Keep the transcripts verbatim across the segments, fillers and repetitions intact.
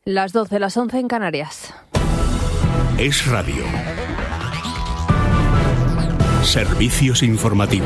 Las doce, las once en Canarias. Es Radio. Servicios informativos.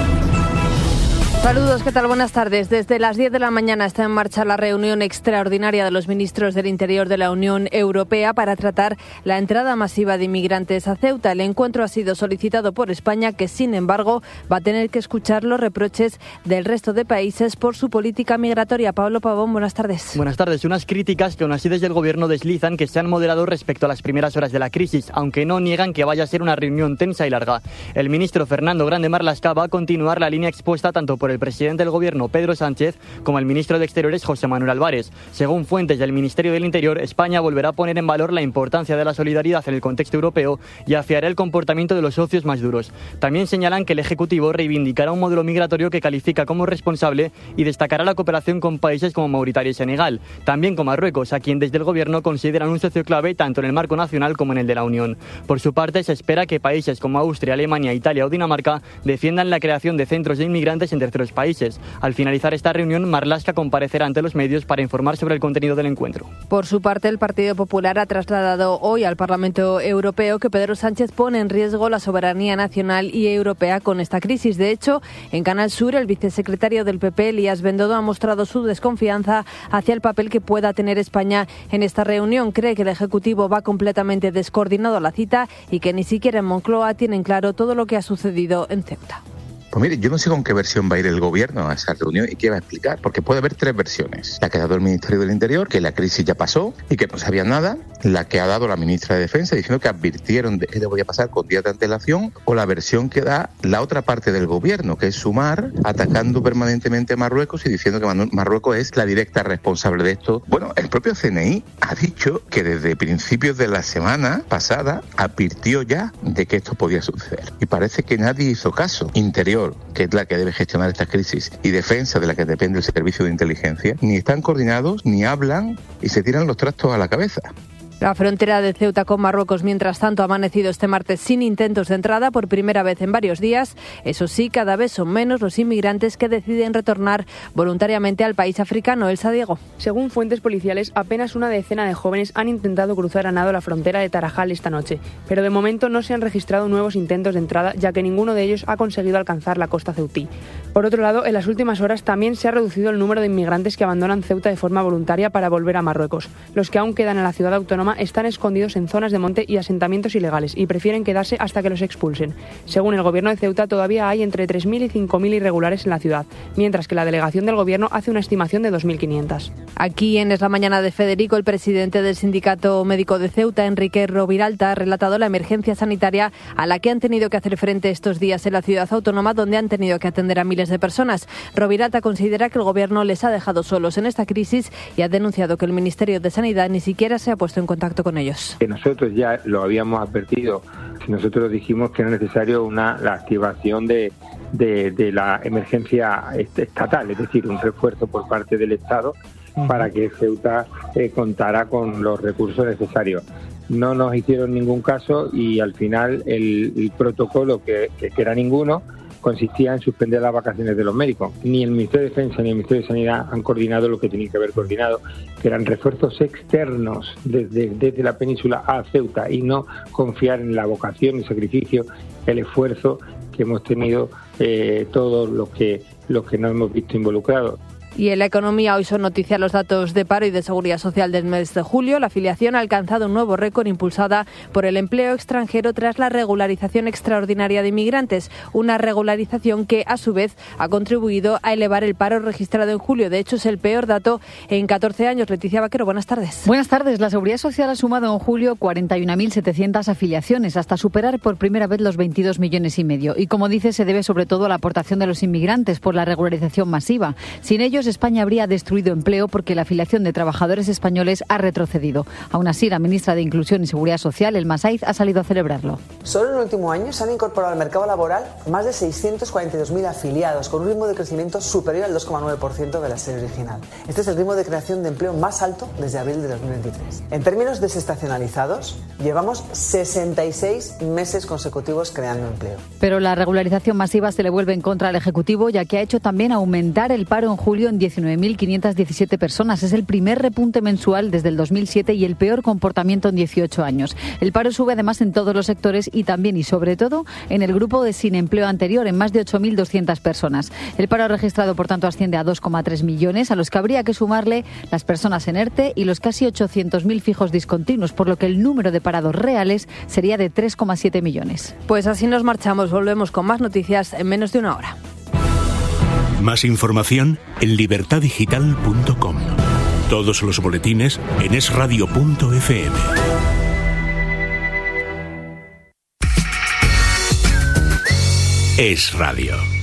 Saludos, ¿qué tal? Buenas tardes. Desde las diez de la mañana está en marcha la reunión extraordinaria de los ministros del Interior de la Unión Europea para tratar la entrada masiva de inmigrantes a Ceuta. El encuentro ha sido solicitado por España, que sin embargo va a tener que escuchar los reproches del resto de países por su política migratoria. Pablo Pavón, buenas tardes. Buenas tardes. Unas críticas que aún así desde el Gobierno deslizan que se han moderado respecto a las primeras horas de la crisis, aunque no niegan que vaya a ser una reunión tensa y larga. El ministro Fernando Grande Marlaska va a continuar la línea expuesta tanto por el presidente del Gobierno, Pedro Sánchez, como el ministro de Exteriores, José Manuel Álvarez. Según fuentes del Ministerio del Interior, España volverá a poner en valor la importancia de la solidaridad en el contexto europeo y afiará el comportamiento de los socios más duros. También señalan que el Ejecutivo reivindicará un modelo migratorio que califica como responsable y destacará la cooperación con países como Mauritania y Senegal, también con Marruecos, a quien desde el Gobierno consideran un socio clave tanto en el marco nacional como en el de la Unión. Por su parte, se espera que países como Austria, Alemania, Italia o Dinamarca defiendan la creación de centros de inmigrantes en terceros países. Al finalizar esta reunión, Marlaska comparecerá ante los medios para informar sobre el contenido del encuentro. Por su parte, el Partido Popular ha trasladado hoy al Parlamento Europeo que Pedro Sánchez pone en riesgo la soberanía nacional y europea con esta crisis. De hecho, en Canal Sur, el vicesecretario del P P, Elías Bendodo, ha mostrado su desconfianza hacia el papel que pueda tener España en esta reunión. Cree que el Ejecutivo va completamente descoordinado a la cita y que ni siquiera en Moncloa tienen claro todo lo que ha sucedido en Ceuta. Pues mire, yo no sé con qué versión va a ir el Gobierno a esa reunión y qué va a explicar, porque puede haber tres versiones. La que ha dado el Ministerio del Interior, que la crisis ya pasó y que no sabía nada. La que ha dado la ministra de Defensa, diciendo que advirtieron de que le podía pasar con días de antelación. O la versión que da la otra parte del Gobierno, que es Sumar, atacando permanentemente a Marruecos y diciendo que Marruecos es la directa responsable de esto. Bueno, el propio C N I ha dicho que desde principios de la semana pasada advirtió ya de que esto podía suceder. Y parece que nadie hizo caso. Interior, que es la que debe gestionar esta crisis, y Defensa, de la que depende el servicio de inteligencia, ni están coordinados, ni hablan y se tiran los trastos a la cabeza. La frontera de Ceuta con Marruecos, mientras tanto, ha amanecido este martes sin intentos de entrada por primera vez en varios días. Eso sí, cada vez son menos los inmigrantes que deciden retornar voluntariamente al país africano. Elsa Diego. Según fuentes policiales, apenas una decena de jóvenes han intentado cruzar a nado la frontera de Tarajal esta noche, pero de momento no se han registrado nuevos intentos de entrada, ya que ninguno de ellos ha conseguido alcanzar la costa ceutí. Por otro lado, en las últimas horas también se ha reducido el número de inmigrantes que abandonan Ceuta de forma voluntaria para volver a Marruecos. Los que aún quedan en la ciudad autónoma están escondidos en zonas de monte y asentamientos ilegales y prefieren quedarse hasta que los expulsen. Según el Gobierno de Ceuta, todavía hay entre tres mil y cinco mil irregulares en la ciudad, mientras que la delegación del Gobierno hace una estimación de dos mil quinientos. Aquí en Es la Mañana de Federico, el presidente del Sindicato Médico de Ceuta, Enrique Roviralta, ha relatado la emergencia sanitaria a la que han tenido que hacer frente estos días en la ciudad autónoma, donde han tenido que atender a miles de personas. Roviralta considera que el Gobierno les ha dejado solos en esta crisis y ha denunciado que el Ministerio de Sanidad ni siquiera se ha puesto en contacto con ellos. Que nosotros ya lo habíamos advertido, nosotros dijimos que era necesario una la activación de, de, de la emergencia estatal, es decir, un refuerzo por parte del Estado para que Ceuta eh, contara con los recursos necesarios. No nos hicieron ningún caso y al final el, el protocolo, que, que, que era ninguno, consistía en suspender las vacaciones de los médicos. Ni el Ministerio de Defensa ni el Ministerio de Sanidad han coordinado lo que tenían que haber coordinado, que eran refuerzos externos desde, desde la península a Ceuta, y no confiar en la vocación, el sacrificio, el esfuerzo que hemos tenido eh, todos los que, los que nos hemos visto involucrados. Y en la economía hoy son noticia los datos de paro y de seguridad social del mes de julio. La afiliación ha alcanzado un nuevo récord impulsada por el empleo extranjero tras la regularización extraordinaria de inmigrantes. Una regularización que, a su vez, ha contribuido a elevar el paro registrado en julio. De hecho, es el peor dato en catorce años. Leticia Vaquero, buenas tardes. Buenas tardes. La Seguridad Social ha sumado en julio cuarenta y una mil setecientas afiliaciones, hasta superar por primera vez los veintidós millones y medio. Y como dice, se debe sobre todo a la aportación de los inmigrantes por la regularización masiva. Sin ellos, España habría destruido empleo porque la afiliación de trabajadores españoles ha retrocedido. Aún así, la ministra de Inclusión y Seguridad Social, Elma Saiz, ha salido a celebrarlo. Solo en el último año se han incorporado al mercado laboral más de seiscientos cuarenta y dos mil afiliados, con un ritmo de crecimiento superior al dos coma nueve por ciento de la serie original. Este es el ritmo de creación de empleo más alto desde abril de dos mil veintitrés. En términos desestacionalizados, llevamos sesenta y seis meses consecutivos creando empleo. Pero la regularización masiva se le vuelve en contra al Ejecutivo, ya que ha hecho también aumentar el paro en julio en diecinueve mil quinientas diecisiete personas. Es el primer repunte mensual desde el dos mil siete y el peor comportamiento en dieciocho años. El paro sube además en todos los sectores y también y sobre todo en el grupo de sin empleo anterior, en más de ocho mil doscientas personas. El paro registrado, por tanto, asciende a dos coma tres millones, a los que habría que sumarle las personas en ERTE y los casi ochocientos mil fijos discontinuos, por lo que el número de parados reales sería de tres coma siete millones. Pues así nos marchamos. Volvemos con más noticias en menos de una hora. Más información en libertad digital punto com. Todos los boletines en es radio punto efe eme. Es Radio.